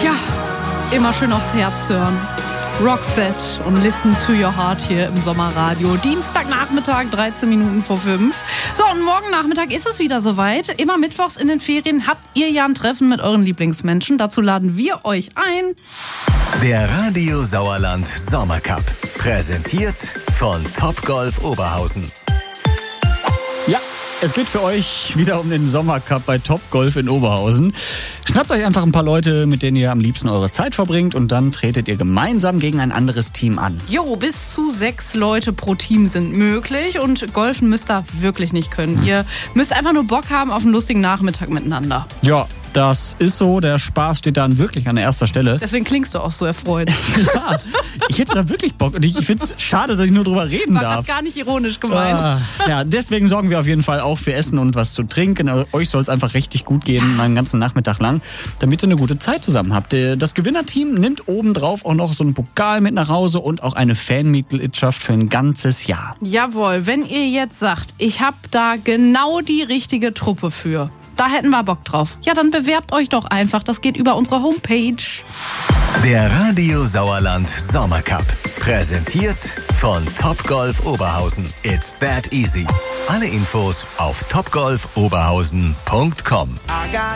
Ja, immer schön aufs Herz hören. Roxette und Listen to Your Heart hier im Sommerradio. Dienstagnachmittag, 13 Minuten vor 5. So, und morgen Nachmittag ist es wieder soweit. Immer mittwochs in den Ferien habt ihr ja ein Treffen mit euren Lieblingsmenschen. Dazu laden wir euch ein. Der Radio Sauerland Sommercup. Präsentiert von Topgolf Oberhausen. Ja, es geht für euch wieder um den Sommercup bei Topgolf in Oberhausen. Schnappt euch einfach ein paar Leute, mit denen ihr am liebsten eure Zeit verbringt, und dann tretet ihr gemeinsam gegen ein anderes Team an. Jo, bis zu 6 Leute pro Team sind möglich, und golfen müsst ihr wirklich nicht können. Ihr müsst einfach nur Bock haben auf einen lustigen Nachmittag miteinander. Ja, das ist so. Der Spaß steht dann wirklich an erster Stelle. Deswegen klingst du auch so erfreut. Ja, ich hätte da wirklich Bock, und ich finde es schade, dass ich nur drüber reden War darf. gar nicht ironisch gemeint. Ja, deswegen sorgen wir auf jeden Fall auch für Essen und was zu trinken. Euch soll es einfach richtig gut gehen, einen ganzen Nachmittag lang, damit ihr eine gute Zeit zusammen habt. Das Gewinnerteam nimmt obendrauf auch noch so einen Pokal mit nach Hause und auch eine Fanmitgliedschaft für ein ganzes Jahr. Jawohl, wenn ihr jetzt sagt, ich habe da genau die richtige Truppe für, da hätten wir Bock drauf, ja, dann bewerbt euch doch einfach. Das geht über unsere Homepage. Der Radio Sauerland Sommercup. Präsentiert von Topgolf Oberhausen. It's that easy. Alle Infos auf topgolfoberhausen.com.